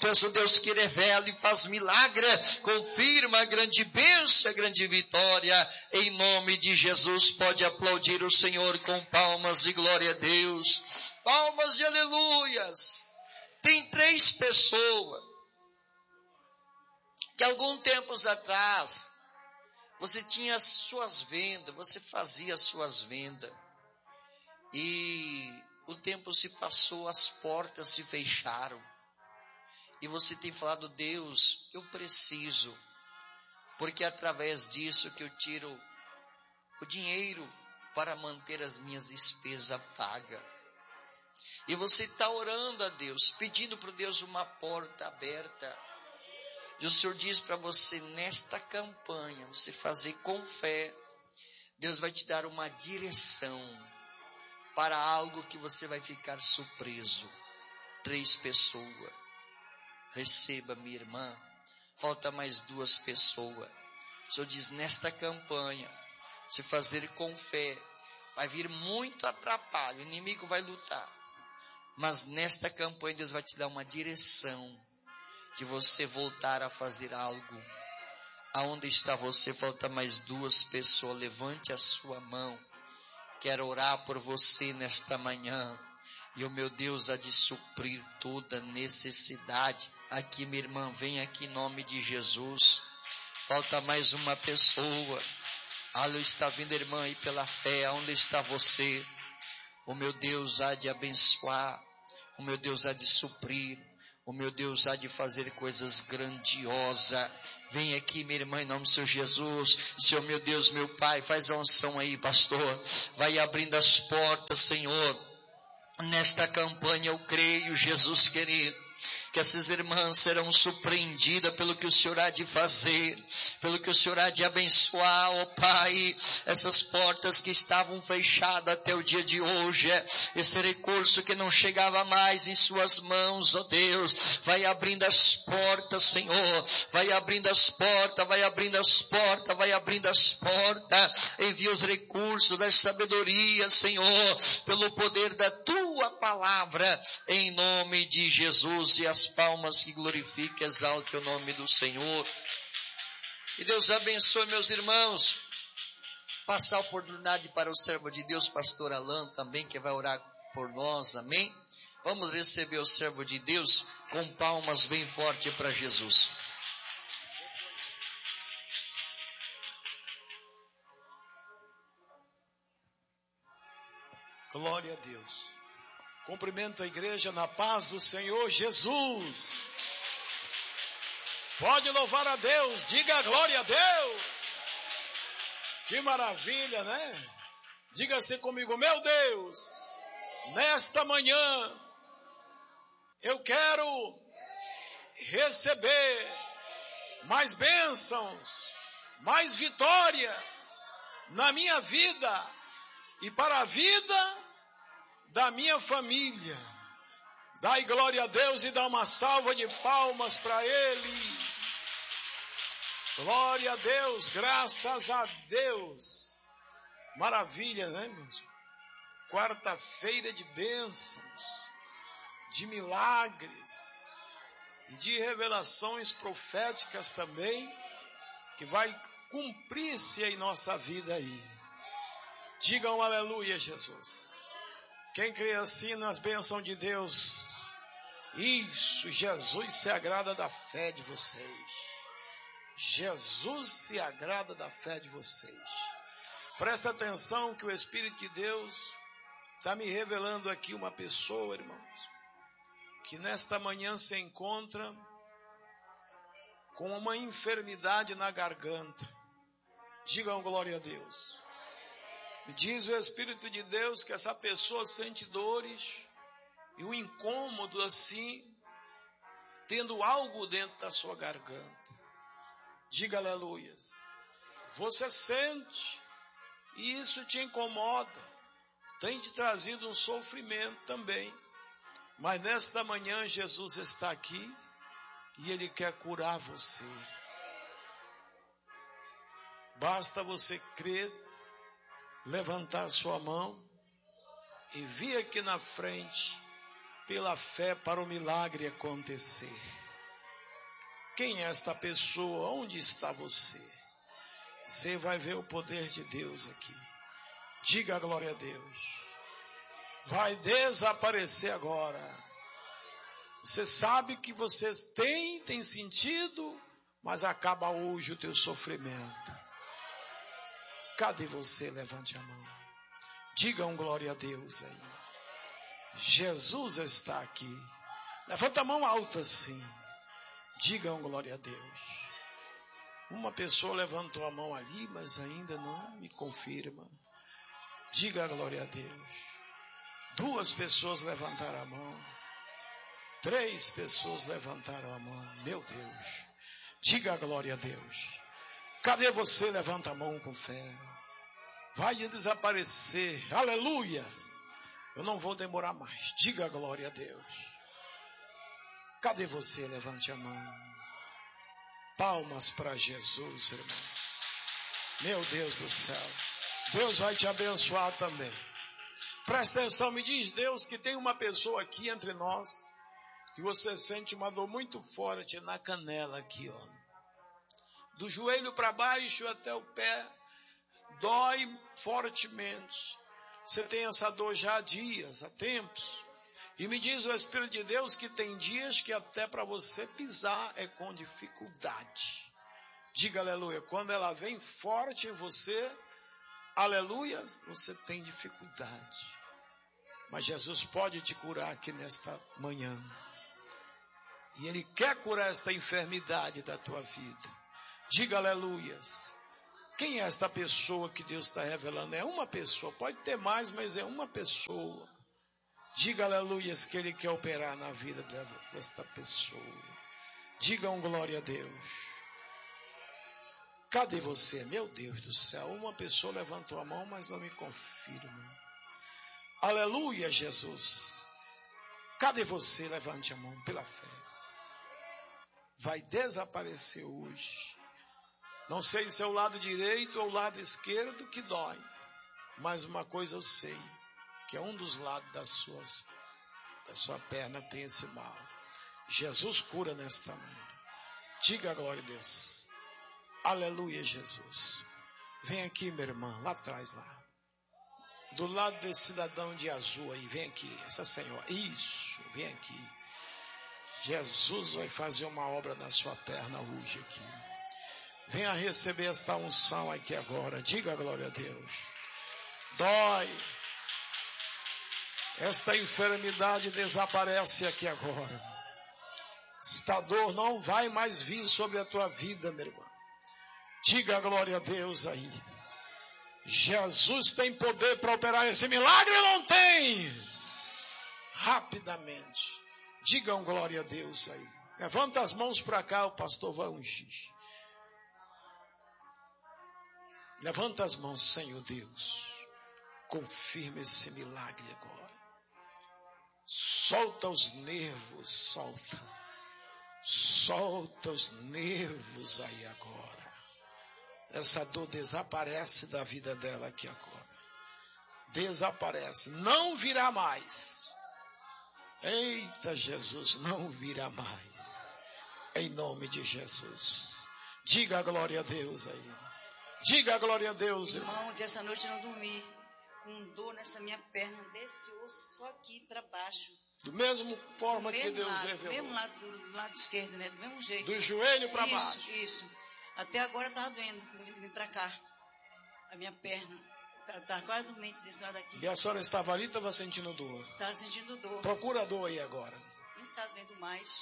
és o Deus que revela e faz milagre, confirma a grande bênção, a grande vitória, em nome de Jesus. Pode aplaudir o Senhor com palmas e glória a Deus, palmas e aleluias. Tem 3 pessoas, que alguns tempos atrás, você tinha as suas vendas, você fazia as suas vendas, e o tempo se passou, as portas se fecharam, e você tem falado: Deus, eu preciso, porque é através disso que eu tiro o dinheiro para manter as minhas despesas pagas. E você está orando a Deus, pedindo para Deus uma porta aberta. E o Senhor diz para você, nesta campanha, você fazer com fé, Deus vai te dar uma direção para algo que você vai ficar surpreso. 3 pessoas. Receba, minha irmã. Falta mais 2 pessoas. O Senhor diz, nesta campanha, se fazer com fé, vai vir muito atrapalho, o inimigo vai lutar. Mas nesta campanha Deus vai te dar uma direção de você voltar a fazer algo. Aonde está você? Falta mais 2 pessoas. Levante a sua mão. Quero orar por você nesta manhã. E o meu Deus há de suprir toda necessidade. Aqui, minha irmã, vem aqui em nome de Jesus. Falta mais uma pessoa. Alô, está vindo, irmã, aí pela fé. Aonde está você? O meu Deus há de abençoar. O meu Deus há de suprir. O meu Deus há de fazer coisas grandiosas. Vem aqui, minha irmã, em nome do Senhor Jesus. Senhor, meu Deus, meu Pai, faz a unção aí, pastor. Vai abrindo as portas, Senhor. Nesta campanha eu creio, Jesus querido, que essas irmãs serão surpreendidas pelo que o Senhor há de fazer, pelo que o Senhor há de abençoar, ó Pai, essas portas que estavam fechadas até o dia de hoje, esse recurso que não chegava mais em suas mãos, ó Deus, vai abrindo as portas, Senhor, vai abrindo as portas, vai abrindo as portas, vai abrindo as portas, envia os recursos da sabedoria, Senhor, pelo poder da tua palavra, em nome de Jesus. E as palmas que glorifiquem, exalte o nome do Senhor. Que Deus abençoe, meus irmãos. Passar a oportunidade para o servo de Deus, pastor Alan, também, que vai orar por nós, amém? Vamos receber o servo de Deus com palmas bem forte para Jesus. Glória a Deus. Cumprimento a igreja na paz do Senhor Jesus. Pode louvar a Deus, diga glória a Deus. Que maravilha, né? Diga-se comigo, meu Deus, nesta manhã eu quero receber mais bênçãos, mais vitórias na minha vida e para a vida da minha família. Dai glória a Deus e dá uma salva de palmas para Ele. Glória a Deus, graças a Deus. Maravilha, né, meus? Quarta-feira de bênçãos, de milagres e de revelações proféticas também, que vai cumprir-se em nossa vida aí. Digam aleluia, Jesus. Quem crê assim nas bênçãos de Deus, isso, Jesus se agrada da fé de vocês. Jesus se agrada da fé de vocês. Presta atenção que o Espírito de Deus está me revelando aqui uma pessoa, irmãos, que nesta manhã se encontra com uma enfermidade na garganta. Digam glória a Deus. Diz o Espírito de Deus que essa pessoa sente dores e um incômodo assim, tendo algo dentro da sua garganta. Diga aleluias. Você sente e isso te incomoda, tem te trazido um sofrimento também. Mas nesta manhã Jesus está aqui e Ele quer curar você. Basta você crer, levantar sua mão e vir aqui na frente pela fé para o milagre acontecer. Quem é esta pessoa? Onde está você? Você vai ver o poder de Deus aqui. Diga a glória a Deus. Vai desaparecer agora. Você sabe que você tem sentido, mas acaba hoje o teu sofrimento. Cadê você? Levante a mão. Diga um glória a Deus aí. Jesus está aqui. Levanta a mão alta assim. Diga um glória a Deus. Uma pessoa levantou a mão ali, mas ainda não me confirma. Diga a glória a Deus. 2 pessoas levantaram a mão. 3 pessoas levantaram a mão. Meu Deus. Diga a glória a Deus. Cadê você? Levanta a mão com fé. Vai desaparecer. Aleluia. Eu não vou demorar mais. Diga a glória a Deus. Cadê você? Levante a mão. Palmas para Jesus, irmãos. Meu Deus do céu. Deus vai te abençoar também. Presta atenção, me diz Deus que tem uma pessoa aqui entre nós que você sente uma dor muito forte na canela aqui, ó. Do joelho para baixo até o pé, dói fortemente. Você tem essa dor já há dias, há tempos. E me diz o Espírito de Deus que tem dias que até para você pisar é com dificuldade. Diga aleluia. Quando ela vem forte em você, aleluia, você tem dificuldade. Mas Jesus pode te curar aqui nesta manhã. E Ele quer curar esta enfermidade da tua vida. Diga aleluias. Quem é esta pessoa que Deus está revelando? É uma pessoa. Pode ter mais, mas é uma pessoa. Diga aleluias que Ele quer operar na vida desta pessoa. Diga um glória a Deus. Cadê você? Meu Deus do céu. Uma pessoa levantou a mão, mas não me confirma. Aleluia, Jesus. Cadê você? Levante a mão pela fé. Vai desaparecer hoje. Não sei se é o lado direito ou o lado esquerdo que dói. Mas uma coisa eu sei. Que é um dos lados da sua perna tem esse mal. Jesus cura nesta manhã. Diga a glória a Deus. Aleluia, Jesus. Vem aqui, minha irmã, lá atrás, lá. Do lado desse cidadão de azul aí, vem aqui, essa senhora. Isso, vem aqui. Jesus vai fazer uma obra na sua perna hoje aqui. Venha receber esta unção aqui agora. Diga a glória a Deus. Dói. Esta enfermidade desaparece aqui agora. Esta dor não vai mais vir sobre a tua vida, meu irmão. Diga a glória a Deus aí. Jesus tem poder para operar esse milagre ou não tem? Rapidamente. Diga um glória a Deus aí. Levanta as mãos para cá, o pastor vai ungir. Levanta as mãos, Senhor Deus. Confirma esse milagre agora. Solta os nervos, solta. Solta os nervos aí agora. Essa dor desaparece da vida dela aqui agora. Desaparece. Não virá mais. Eita Jesus, não virá mais. Em nome de Jesus. Diga a glória a Deus aí. Diga a glória a Deus, irmão. Irmãos, essa noite eu não dormi. Com dor nessa minha perna, desse osso, só aqui para baixo. Do mesmo forma que Deus lado, revelou. Do mesmo lado, do lado esquerdo, né? Do mesmo jeito. Do joelho para baixo. Isso. Até agora estava doendo, quando eu vim para cá. A minha perna. Estava quase dormente desse lado aqui. E a senhora estava ali e estava sentindo dor? Estava sentindo dor. Procura a dor aí agora. Não está doendo mais.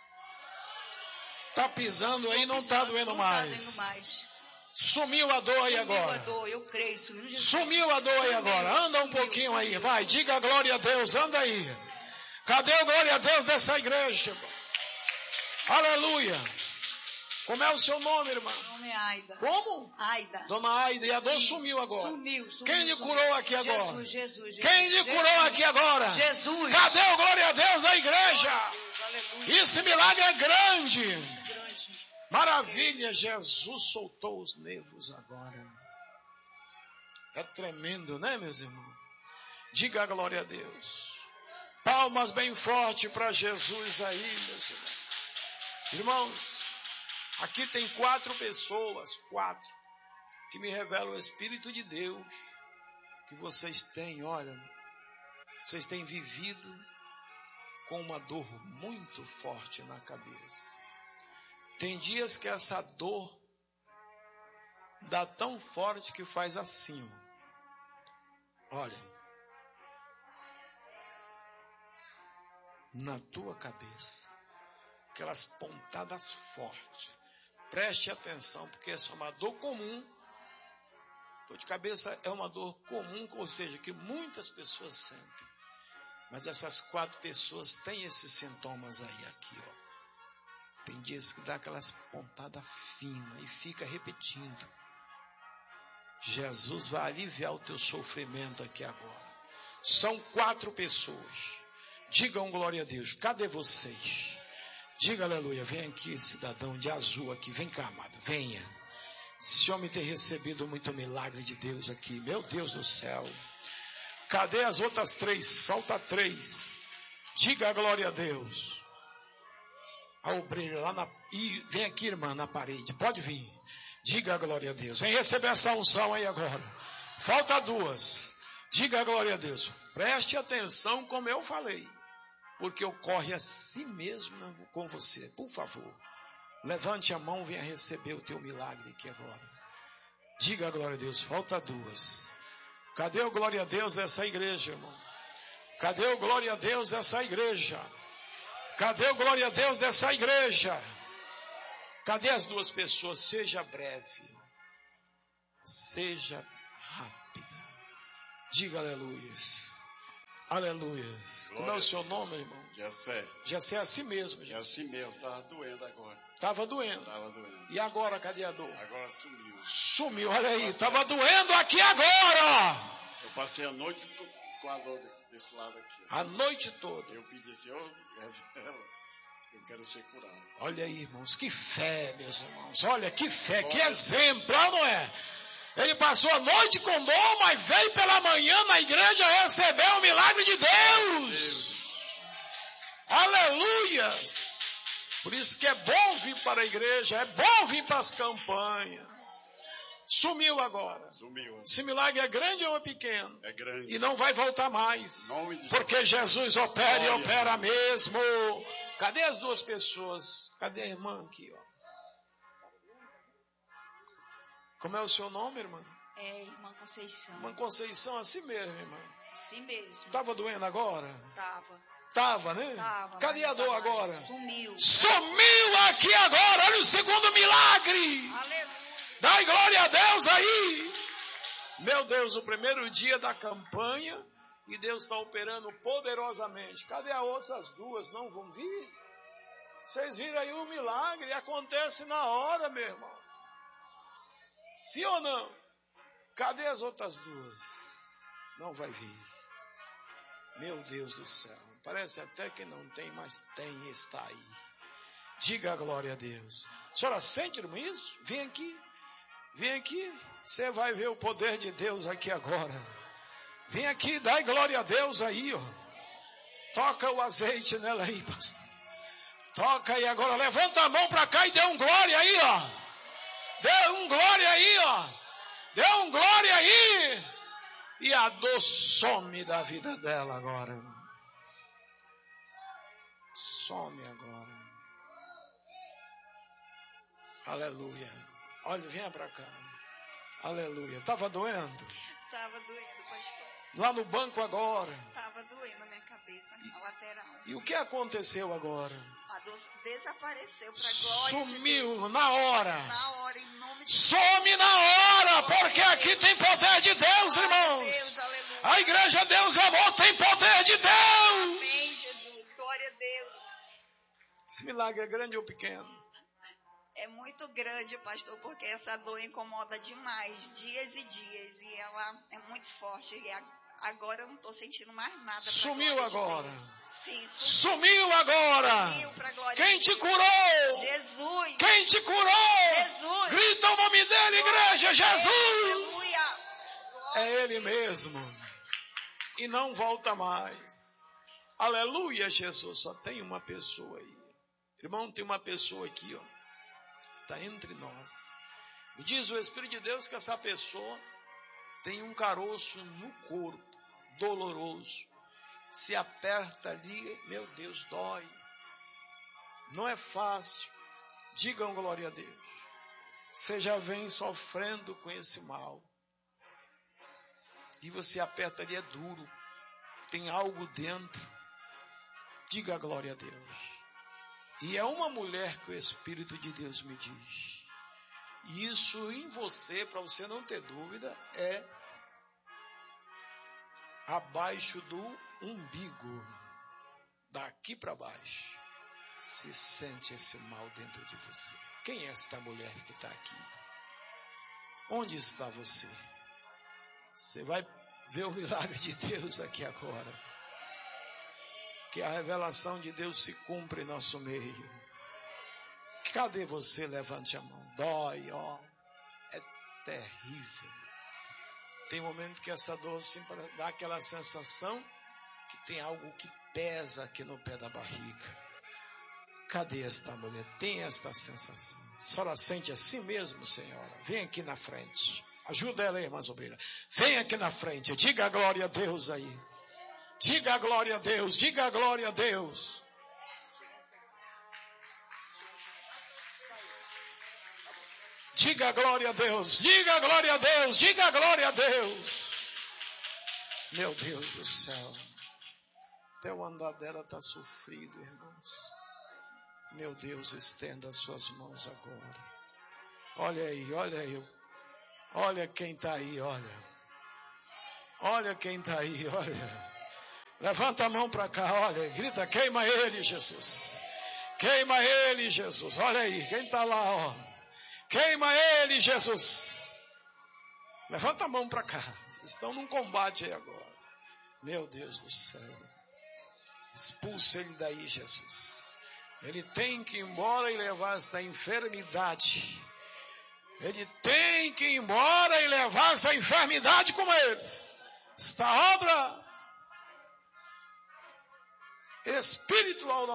Está pisando aí, não está doendo mais. Não está doendo mais. Sumiu a dor aí agora. Sumiu a dor, eu creio. Sumiu a dor aí agora. Anda um pouquinho aí, vai. Diga a glória a Deus, anda aí. Cadê a glória a Deus dessa igreja? Aleluia. Como é o seu nome, irmã? Meu nome é Aida. Como? Aida. Dona Aida, e a dor sumiu agora. Sumiu. Quem lhe curou aqui agora? Jesus. Quem lhe curou aqui agora? Jesus. Cadê a glória a Deus da igreja? Aleluia. Esse milagre é grande. Grande. Maravilha, Jesus soltou os nervos agora. É tremendo, né, meus irmãos? Diga a glória a Deus. Palmas bem forte para Jesus aí, meus irmãos. Irmãos, Aqui tem 4 pessoas, 4, que me revelam o Espírito de Deus, que vocês têm, olha, vocês têm vivido com uma dor muito forte na cabeça. Tem dias que essa dor dá tão forte que faz assim, olha, na tua cabeça, aquelas pontadas fortes. Preste atenção, porque essa é uma dor comum. Dor de cabeça é uma dor comum, ou seja, que muitas pessoas sentem. Mas essas 4 pessoas têm esses sintomas aí, aqui, ó. Tem dias que dá aquelas pontadas finas e fica repetindo. Jesus vai aliviar o teu sofrimento aqui agora. São 4 pessoas. Digam glória a Deus. Cadê vocês? Diga aleluia. Vem aqui, cidadão de azul aqui. Vem cá, amado. Venha. Esse homem tem recebido muito milagre de Deus aqui. Meu Deus do céu. Cadê as outras 3? Salta 3. Diga a glória a Deus. A obreira lá na... Vem aqui, irmã, na parede. Pode vir. Diga a glória a Deus. Vem receber essa unção aí agora. Falta 2. Diga a glória a Deus. Preste atenção como eu falei. Porque ocorre assim mesmo com você. Por favor. Levante a mão, venha receber o teu milagre aqui agora. Diga a glória a Deus. Falta 2. Cadê o glória a Deus dessa igreja, irmão? Cadê o glória a Deus dessa igreja? Cadê o glória a Deus dessa igreja? Cadê as 2 pessoas? Seja breve. Seja rápida. Diga aleluia. Aleluia. Como é o seu nome, irmão? Jessé. Jessé é assim mesmo. É assim mesmo, estava doendo agora. Estava doendo. Estava doendo. E agora, cadê a dor? Agora sumiu. Sumiu, olha aí. Estava doendo aqui agora. Eu passei a noite com a dor desse lado aqui. A noite toda. Eu pedi, Senhor, revela. Eu quero ser curado. Olha aí, irmãos, que fé, meus irmãos. Olha, que fé, que exemplo, não é? Ele passou a noite com dor, mas veio pela manhã na igreja receber o milagre de Deus. Aleluia! Por isso que é bom vir para a igreja, é bom vir para as campanhas. Sumiu agora. Sumiu. Esse milagre é grande ou é pequeno? É grande. E não vai voltar mais. Porque Jesus opera e opera mesmo. Cadê as 2 pessoas? Cadê a irmã aqui, ó? Como é o seu nome, irmã? É, irmã Conceição. Irmã Conceição, assim mesmo, irmã. Assim mesmo. Estava doendo agora? Tava, né? Tava. Cadê a dor agora? Sumiu. Sumiu aqui agora. Olha o segundo milagre. Aleluia. Dá glória a Deus aí. Meu Deus, o primeiro dia da campanha e Deus está operando poderosamente. Cadê as outras 2? Não vão vir? Vocês viram aí o milagre? Acontece na hora, meu irmão. Sim ou não? Cadê as outras 2? Não vai vir. Meu Deus do céu. Parece até que não tem, mas tem, está aí. Diga a glória a Deus. A senhora sente, irmão, isso? Vem aqui. Vem aqui. Você vai ver o poder de Deus aqui agora. Vem aqui, dá glória a Deus aí, ó. Toca o azeite nela aí, pastor. Toca aí agora. Levanta a mão para cá e dê um glória aí, ó. Dê um glória aí, ó. Dê um glória aí. E a dor some da vida dela agora. Some agora. Aleluia. Olha, venha para cá. Aleluia. Estava doendo? Estava doendo, pastor. Lá no banco agora? Estava doendo a minha cabeça, na lateral. E o que aconteceu agora? A dor desapareceu para glória. Sumiu na hora. Na hora, em nome de Some na hora, porque aqui tem poder de Deus, irmãos. Deus, aleluia. A igreja Deus é amor, tem poder de Deus. Amém, Jesus. Glória a Deus. Esse milagre é grande ou pequeno? É muito grande, pastor, porque essa dor incomoda demais, dias e dias, e ela é muito forte. E agora eu não estou sentindo mais nada. Sumiu agora. Sim, sumiu agora. Sumiu pra glória. Quem te curou? Jesus. Quem te curou? Jesus. Grita o nome dele, igreja, Jesus. Aleluia. É ele mesmo. E não volta mais. Aleluia, Jesus. Só tem uma pessoa aí. Irmão, tem uma pessoa aqui, ó. está entre nós. Me diz o Espírito de Deus que essa pessoa tem um caroço no corpo, doloroso. Se aperta ali, meu Deus, dói. Não é fácil. Digam glória a Deus. Você já vem sofrendo com esse mal. E você aperta ali, é duro. Tem algo dentro. Diga glória a Deus. E é uma mulher que o Espírito de Deus me diz. E isso em você, para você não ter dúvida, é abaixo do umbigo. Daqui para baixo. Se sente esse mal dentro de você. Quem é esta mulher que está aqui? Onde está você? Você vai ver o milagre de Deus aqui agora. Que a revelação de Deus se cumpre em nosso meio. Cadê você? Levante a mão. Dói, ó. É terrível. Tem momento que essa dor sempre dá aquela sensação que tem algo que pesa aqui no pé da barriga. Cadê esta mulher? Tem esta sensação. A senhora sente assim mesmo, senhora? Vem aqui na frente. Ajuda ela aí, irmã Sobreira. Vem aqui na frente. Diga a glória a Deus aí. Diga a glória a Deus. Diga a glória a Deus. Diga a glória a Deus. Diga a glória a Deus. Diga a glória a Deus. Meu Deus do céu. Até o andar dela está sofrido, irmãos. Meu Deus, estenda as suas mãos agora. Olha aí, olha aí. Olha quem está aí, olha. Olha quem está aí, olha. Levanta a mão para cá, olha. Grita, queima ele, Jesus. Queima ele, Jesus. Olha aí, quem está lá, ó. Queima ele, Jesus. Levanta a mão para cá. Vocês estão num combate aí agora. Meu Deus do céu. Expulsa ele daí, Jesus. Ele tem que ir embora e levar esta enfermidade. Ele tem que ir embora e levar essa enfermidade com ele. Esta obra espiritual da